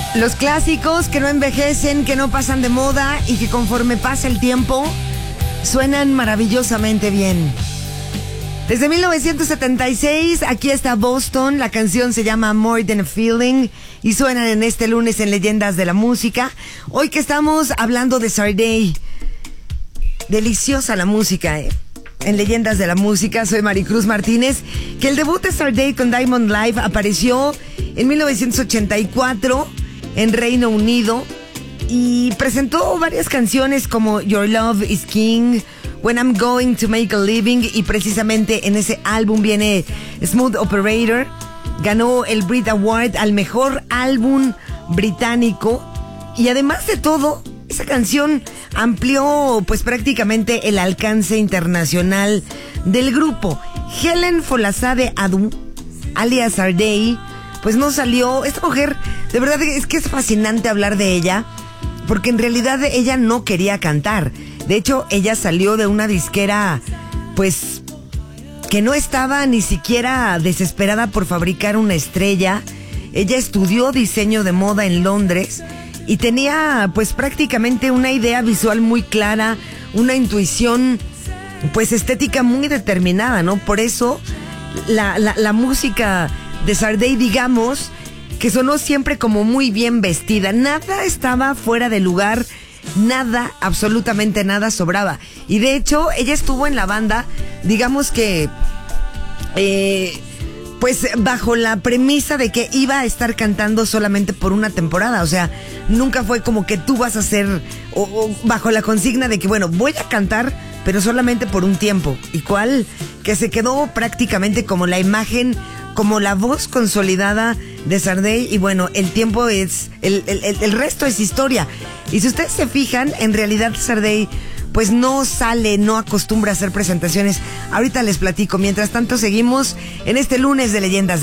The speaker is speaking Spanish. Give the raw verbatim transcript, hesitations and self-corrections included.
Los clásicos que no envejecen, que no pasan de moda y que conforme pasa el tiempo suenan maravillosamente bien. Desde mil novecientos setenta y seis, aquí está Boston, la canción se llama More Than a Feeling y suenan en este lunes en Leyendas de la Música. Hoy que estamos hablando de Sade, deliciosa la música, ¿eh? En Leyendas de la Música, soy Maricruz Martínez, que el debut de Sade con Diamond Live apareció en mil novecientos ochenta y cuatro en Reino Unido y presentó varias canciones como Your Love is King, When I'm Going to Make a Living, y precisamente en ese álbum viene Smooth Operator. Ganó el Brit Award al mejor álbum británico y además de todo, esa canción amplió pues prácticamente el alcance internacional del grupo. Helen Folasade Adu, alias Sade, pues no salió. Esta mujer, de verdad es que es fascinante hablar de ella, porque en realidad ella no quería cantar. De hecho, ella salió de una disquera pues que no estaba ni siquiera desesperada por fabricar una estrella. Ella estudió diseño de moda en Londres y tenía pues prácticamente una idea visual muy clara, una intuición pues estética muy determinada, ¿no? Por eso la, la, la música de Sade, digamos, que sonó siempre como muy bien vestida. Nada estaba fuera de lugar, nada, absolutamente nada sobraba. Y de hecho, ella estuvo en la banda, digamos que, eh, pues bajo la premisa de que iba a estar cantando solamente por una temporada. O sea, nunca fue como que tú vas a hacer, o, o bajo la consigna de que, bueno, voy a cantar, pero solamente por un tiempo. Y cuál, que se quedó prácticamente como la imagen, como la voz consolidada de Sade. Y bueno, el tiempo es, el, el, el resto es historia. Y si ustedes se fijan, en realidad Sade pues no sale, no acostumbra a hacer presentaciones. Ahorita les platico. Mientras tanto, seguimos en este lunes de Leyendas.